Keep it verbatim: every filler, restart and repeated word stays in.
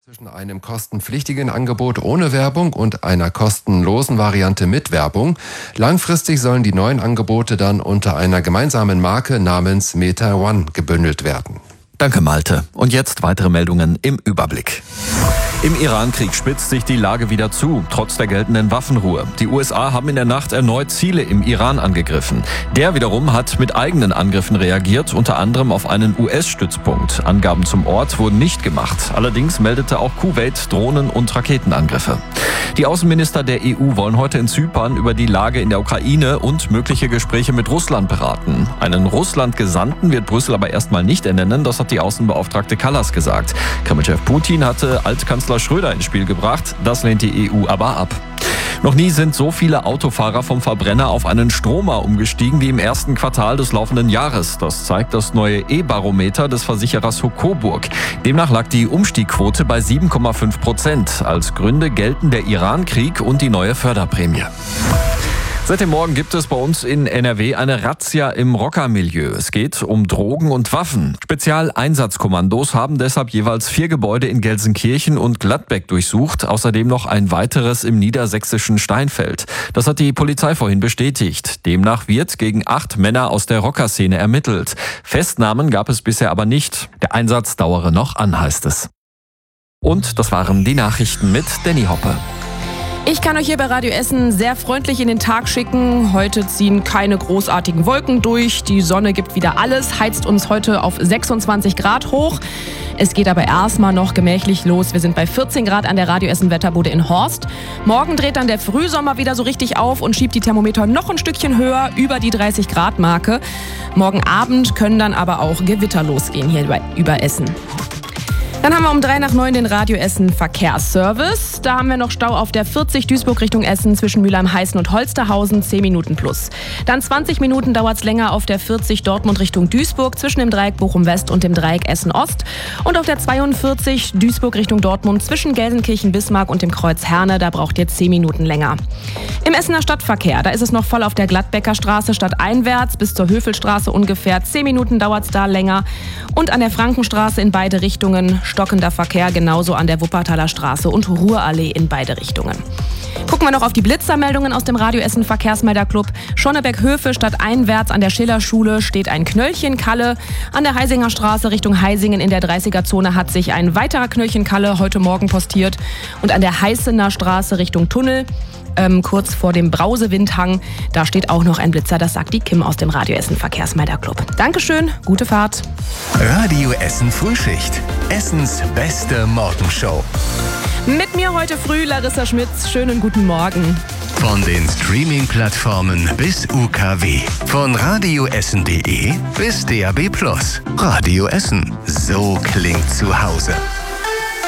Zwischen einem kostenpflichtigen Angebot ohne Werbung und einer kostenlosen Variante mit Werbung. Langfristig sollen die neuen Angebote dann unter einer gemeinsamen Marke namens Meta One gebündelt werden. Danke, Malte. Und jetzt weitere Meldungen im Überblick. Im Iran-Krieg spitzt sich die Lage wieder zu, trotz der geltenden Waffenruhe. Die U S A haben in der Nacht erneut Ziele im Iran angegriffen. Der wiederum hat mit eigenen Angriffen reagiert, unter anderem auf einen U S-Stützpunkt. Angaben zum Ort wurden nicht gemacht. Allerdings meldete auch Kuwait Drohnen- und Raketenangriffe. Die Außenminister der E U wollen heute in Zypern über die Lage in der Ukraine und mögliche Gespräche mit Russland beraten. Einen Russland-Gesandten wird Brüssel aber erstmal nicht ernennen, das hat die Außenbeauftragte Kallas gesagt. Kremlchef Putin hatte Altkanzler Schröder ins Spiel gebracht, das lehnt die E U aber ab. Noch nie sind so viele Autofahrer vom Verbrenner auf einen Stromer umgestiegen wie im ersten Quartal des laufenden Jahres. Das zeigt das neue E-Barometer des Versicherers Hocoburg. Demnach lag die Umstiegquote bei sieben Komma fünf Prozent. Als Gründe gelten der Iran-Krieg und die neue Förderprämie. Seit dem Morgen gibt es bei uns in N R W eine Razzia im Rockermilieu. Es geht um Drogen und Waffen. Spezialeinsatzkommandos haben deshalb jeweils vier Gebäude in Gelsenkirchen und Gladbeck durchsucht. Außerdem noch ein weiteres im niedersächsischen Steinfeld. Das hat die Polizei vorhin bestätigt. Demnach wird gegen acht Männer aus der Rockerszene ermittelt. Festnahmen gab es bisher aber nicht. Der Einsatz dauere noch an, heißt es. Und das waren die Nachrichten mit Danny Hoppe. Ich kann euch hier bei Radio Essen sehr freundlich in den Tag schicken. Heute ziehen keine großartigen Wolken durch. Die Sonne gibt wieder alles, heizt uns heute auf sechsundzwanzig Grad hoch. Es geht aber erstmal noch gemächlich los. Wir sind bei vierzehn Grad an der Radio Essen Wetterbude in Horst. Morgen dreht dann der Frühsommer wieder so richtig auf und schiebt die Thermometer noch ein Stückchen höher, über die dreißig Grad Marke. Morgen Abend können dann aber auch Gewitter losgehen hier über Essen. Dann haben wir um drei nach neun den Radio Essen Verkehrsservice. Da haben wir noch Stau auf der vierzig Duisburg Richtung Essen zwischen Mülheim-Heißen und Holsterhausen, zehn Minuten plus. Dann zwanzig Minuten dauert es länger auf der vierzig Dortmund Richtung Duisburg zwischen dem Dreieck Bochum West und dem Dreieck Essen Ost. Und auf der zweiundvierzig Duisburg Richtung Dortmund zwischen Gelsenkirchen-Bismarck und dem Kreuz Herne, da braucht ihr zehn Minuten länger. Im Essener Stadtverkehr, da ist es noch voll auf der Gladbecker Straße stadteinwärts bis zur Höfelstraße ungefähr. zehn Minuten dauert es da länger. Und an der Frankenstraße in beide Richtungen stockender Verkehr, genauso an der Wuppertaler Straße und Ruhrallee in beide Richtungen. Gucken wir noch auf die Blitzermeldungen aus dem Radio Essen Verkehrsmelderclub. Schonnebeck-Höfe stadteinwärts an der Schillerschule steht ein Knöllchen-Kalle. An der Heisinger Straße Richtung Heisingen in der dreißiger-Zone hat sich ein weiterer Knöllchen-Kalle heute Morgen postiert. Und an der Heißener Straße Richtung Tunnel, ähm, kurz vor dem Brausewindhang, da steht auch noch ein Blitzer. Das sagt die Kim aus dem Radio Essen Verkehrsmelderclub. Dankeschön, gute Fahrt. Radio Essen Frühschicht. Essens beste Morgenshow. Mit mir heute früh Larissa Schmitz. Schönen guten Morgen. Von den Streaming-Plattformen bis U K W. Von radioessen punkt de bis D A B plus. Radio Essen. So klingt zu Hause.